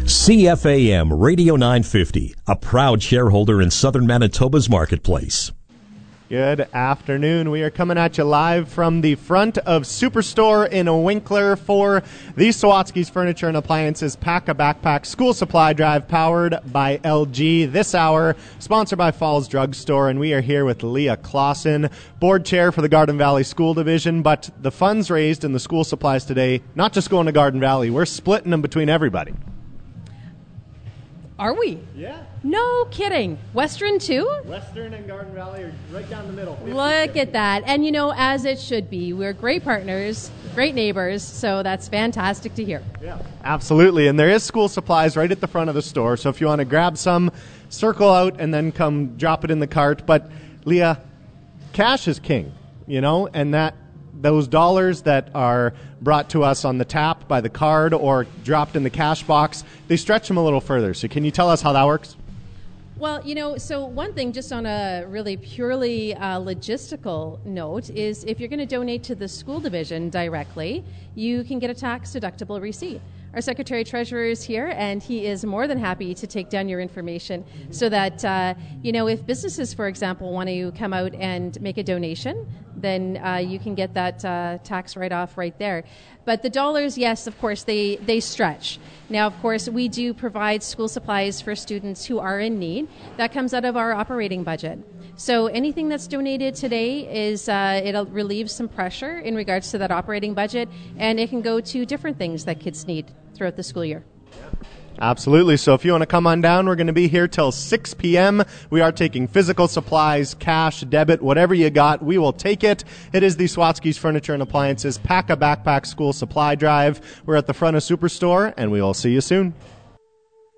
CFAM Radio 950, a proud shareholder in Southern Manitoba's marketplace. Good afternoon. We are coming at you live from the front of Superstore in Winkler for the Sawatsky's Furniture and Appliances Pack a Backpack School Supply Drive, powered by LG. This hour, sponsored by Falls Drug Store, and we are here with Leah Clausen, board chair for the Garden Valley School Division. But the funds raised in the school supplies today, not just going to Garden Valley, we're splitting them between everybody. Are we? Yeah. No kidding. Western too? Western and Garden Valley are right down the middle. Look at that. And as it should be, we're great partners, great neighbors, so that's fantastic to hear. Yeah, absolutely. And there is school supplies right at the front of the store, so if you want to grab some, circle out and then come drop it in the cart. But Leah, cash is king, and those dollars that are brought to us on the tap by the card or dropped in the cash box, they stretch them a little further. So can you tell us how that works? Well, so one thing just on a really purely logistical note is if you're going to donate to the school division directly, you can get a tax-deductible receipt. Our Secretary-Treasurer is here, and he is more than happy to take down your information so that, if businesses, for example, want to come out and make a donation, then you can get that tax write-off right there. But the dollars, yes, of course, they stretch. Now, of course, we do provide school supplies for students who are in need. That comes out of our operating budget. So anything that's donated today is it'll relieve some pressure in regards to that operating budget, and it can go to different things that kids need throughout the school year. Absolutely. So if you want to come on down, we're going to be here till 6 p.m. We are taking physical supplies, cash, debit, whatever you got, we will take it. It is the Sawatsky's Furniture and Appliances Pack a Backpack School Supply Drive. We're at the front of Superstore, and we will see you soon.